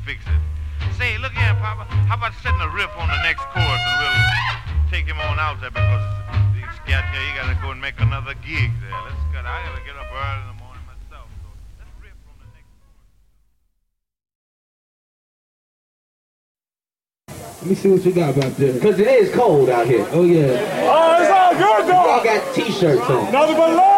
fix it. Say, look here, Papa, how about setting a riff on the next chorus and we'll take him on out there because he's got here, he gotta go and make another gig there. I gotta get up early in the morning myself, so let's riff on the next chorus. Let me see what you got back there. Because it is cold out here. Oh, yeah. Oh, it's all good, though. Y'all got t-shirts on. Nothing but love.